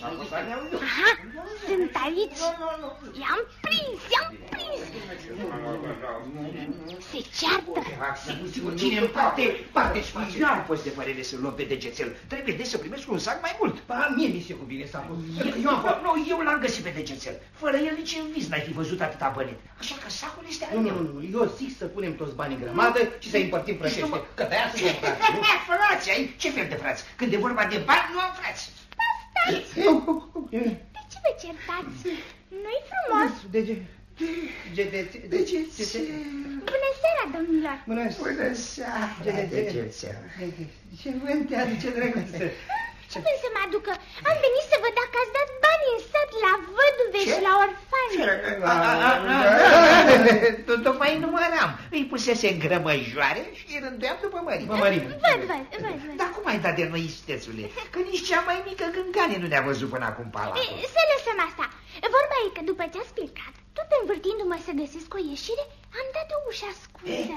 Aha, sunt aici. I-am prins. Se ceartă. Cine îmi parte spațiu. Eu am fost de părere să-l luăm pe degețel. Trebuie de să primesc un sac mai mult. Mie mi se cuvine sacul. Eu l-am găsit pe degețel. Fără el nici în vis n-ai fi văzut atâta bani. Așa că sacul este al meu. Nu, eu zic să punem toți banii în grămadă și să-i împărțim frățește. Că pe aia suntem frați. Frați, ai? Ce fel de frați? Când e vorba de bani, nu am frați. Stați! De ce vă certați? Nu-i frumos? Degețel. Bună seara, domnilor. Bună seara, degețel. Ce vânt te aduce, drăguță? Ce vânt să mă aducă? Am venit să văd dacă ați dat bani în sat la văduve și la orfani. Tocmai număram. Îi pusese în grămăjoare și îi rânduiam după mărime. Văd. Dar cum ai dat de noi, istețule? Că nici cea mai mică gângane nu ne-a văzut până acum palatul. Să lăsăm asta. Vorba e că după ce ați plecat, tot învârtindu-mă să găsesc o ieșire, am dat o ușă ascunsă.